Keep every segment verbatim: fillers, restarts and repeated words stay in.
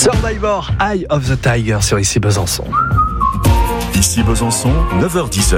Survivor, Eye of the Tiger sur Ici Besançon. Ici Besançon, neuf heures dix.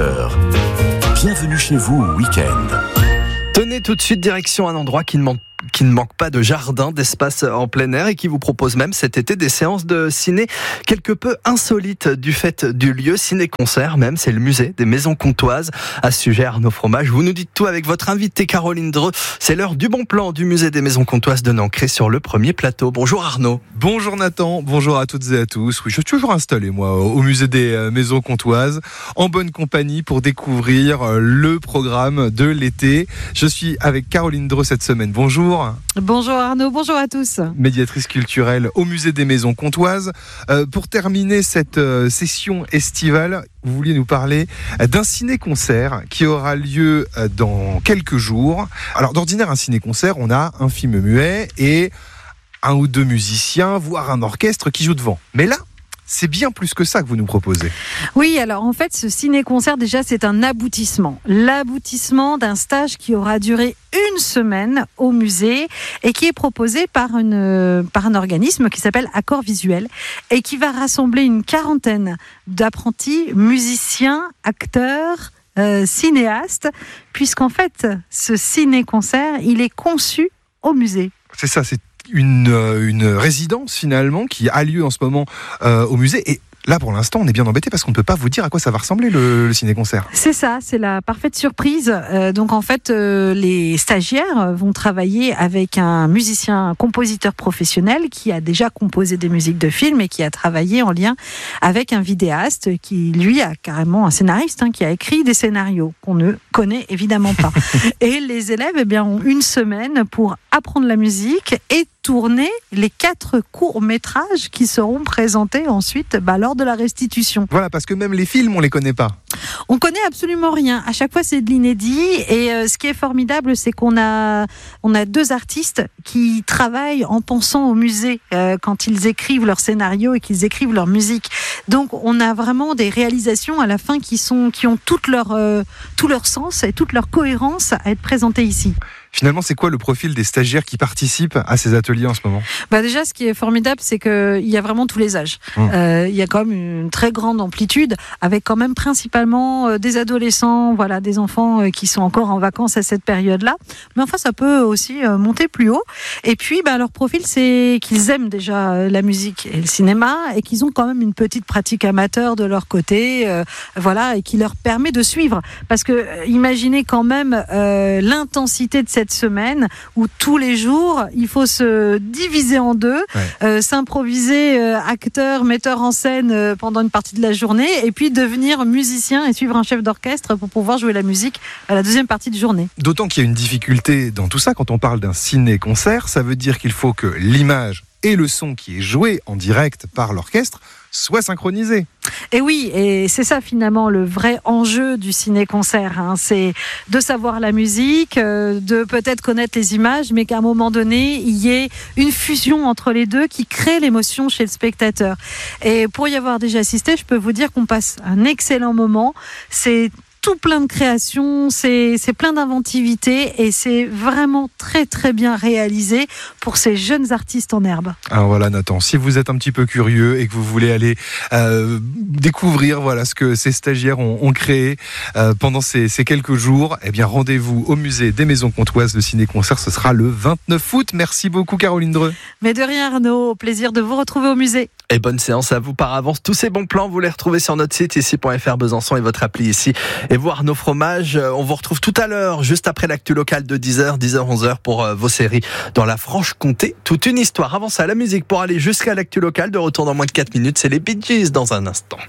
Bienvenue chez vous au week-end. Tenez tout de suite direction un endroit qui ne manque qui ne manque pas de jardin, d'espace en plein air et qui vous propose même cet été des séances de ciné quelque peu insolites du fait du lieu, ciné-concert même, c'est le musée des Maisons Comtoises. À ce sujet, Arnaud Fromage, vous nous dites tout avec votre invitée Caroline Dreux. C'est l'heure du bon plan du musée des Maisons Comtoises de Nancré sur le premier plateau. Bonjour Arnaud. Bonjour Nathan, bonjour à toutes et à tous. Oui, je suis toujours installé moi au musée des Maisons Comtoises, en bonne compagnie pour découvrir le programme de l'été. Je suis avec Caroline Dreux cette semaine. Bonjour. Bonjour Arnaud, bonjour à tous. Médiatrice culturelle au musée des Maisons Comtoises. Euh, pour terminer cette euh, session estivale, vous vouliez nous parler d'un ciné-concert qui aura lieu euh, dans quelques jours. Alors d'ordinaire, un ciné-concert, on a un film muet et un ou deux musiciens, voire un orchestre qui joue devant. Mais là, c'est bien plus que ça que vous nous proposez. Oui, alors en fait, ce ciné-concert, déjà, c'est un aboutissement. L'aboutissement d'un stage qui aura duré une semaine au musée et qui est proposé par, une, par un organisme qui s'appelle Accord Visuel et qui va rassembler une quarantaine d'apprentis, musiciens, acteurs, euh, cinéastes, puisqu'en fait, ce ciné-concert, il est conçu au musée. C'est ça, c'est Une, une résidence finalement qui a lieu en ce moment euh, au musée et là pour l'instant on est bien embêté parce qu'on ne peut pas vous dire à quoi ça va ressembler le, le ciné-concert. C'est ça, c'est la parfaite surprise. Euh, donc en fait euh, les stagiaires vont travailler avec un musicien, un compositeur professionnel qui a déjà composé des musiques de films et qui a travaillé en lien avec un vidéaste qui lui a carrément un scénariste hein, qui a écrit des scénarios qu'on ne connaît évidemment pas. Et les élèves eh bien, ont une semaine pour apprendre la musique et tourner les quatre courts-métrages qui seront présentés ensuite bah, lors de la restitution. Voilà, parce que même les films, on les connaît pas. On connaît absolument rien. À chaque fois, c'est de l'inédit. Et euh, ce qui est formidable, c'est qu'on a, on a deux artistes qui travaillent en pensant au musée euh, quand ils écrivent leurs scénarios et qu'ils écrivent leur musique. Donc, on a vraiment des réalisations à la fin qui sont, qui ont toute leur, euh, tout leur sens et toute leur cohérence à être présentées ici. Finalement, c'est quoi le profil des stagiaires qui participent à ces ateliers en ce moment ? Bah déjà, ce qui est formidable, c'est qu'il y a vraiment tous les âges. Mmh. Euh, il y a quand même une très grande amplitude, avec quand même principalement euh, des adolescents, voilà, des enfants euh, qui sont encore en vacances à cette période-là. Mais enfin, ça peut aussi euh, monter plus haut. Et puis, bah, leur profil, c'est qu'ils aiment déjà euh, la musique et le cinéma, et qu'ils ont quand même une petite pratique amateur de leur côté, euh, voilà, et qui leur permet de suivre. Parce que, euh, imaginez quand même euh, l'intensité de cette semaine où tous les jours il faut se diviser en deux, ouais. euh, s'improviser euh, acteur, metteur en scène euh, pendant une partie de la journée et puis devenir musicien et suivre un chef d'orchestre pour pouvoir jouer la musique à la deuxième partie de journée. D'autant qu'il y a une difficulté dans tout ça quand on parle d'un ciné-concert, ça veut dire qu'il faut que l'image et le son qui est joué en direct par l'orchestre soit synchronisé. Et oui, et c'est ça finalement le vrai enjeu du ciné-concert, hein. C'est de savoir la musique, euh, de peut-être connaître les images, mais qu'à un moment donné, il y ait une fusion entre les deux qui crée l'émotion chez le spectateur. Et pour y avoir déjà assisté, je peux vous dire qu'on passe un excellent moment. C'est tout plein de créations, c'est, c'est plein d'inventivité et c'est vraiment très très bien réalisé pour ces jeunes artistes en herbe. Alors voilà Nathan, si vous êtes un petit peu curieux et que vous voulez aller euh, découvrir voilà, ce que ces stagiaires ont, ont créé euh, pendant ces, ces quelques jours, eh bien rendez-vous au musée des Maisons Comtoises. Le ciné-concert, ce sera le vingt-neuf août. Merci beaucoup Caroline Dreux. Mais de rien Arnaud, au plaisir de vous retrouver au musée. Et bonne séance à vous par avance. Tous ces bons plans, vous les retrouvez sur notre site ici point f r Besançon et votre appli ici. Et vous Arnaud Fromage, on vous retrouve tout à l'heure, juste après l'actu locale de dix heures, dix heures onze heures pour euh, vos séries dans la Franche-Comté. Toute une histoire. Avant ça, la musique pour aller jusqu'à l'actu locale. De retour dans moins de quatre minutes, c'est les Bee Gees dans un instant.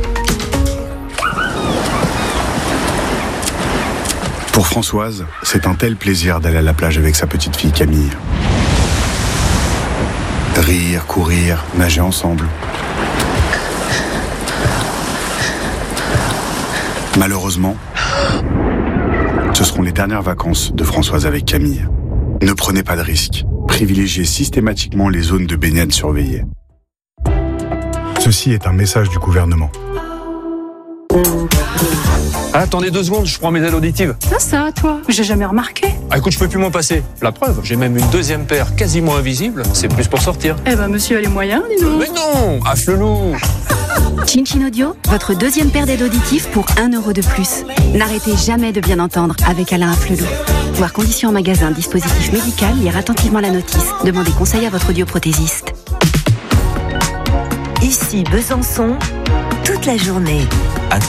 Pour Françoise, c'est un tel plaisir d'aller à la plage avec sa petite fille Camille. Rire, courir, nager ensemble. Malheureusement, ce seront les dernières vacances de Françoise avec Camille. Ne prenez pas de risques. Privilégiez systématiquement les zones de baignade surveillées. Ceci est un message du gouvernement. Ah, attendez deux secondes, je prends mes aides auditives. Ça, ça, toi. J'ai jamais remarqué. Ah, écoute, je peux plus m'en passer. La preuve, j'ai même une deuxième paire quasiment invisible. C'est plus pour sortir. Eh ben, monsieur a les moyens, dis donc. Mais non, à Flelou. Chin Chin Audio, votre deuxième paire d'aides auditives pour un euro de plus. N'arrêtez jamais de bien entendre avec Alain Afflelou. Voir conditions en magasin, dispositif médical, lire attentivement la notice. Demandez conseil à votre audioprothésiste. Ici Besançon, toute la journée.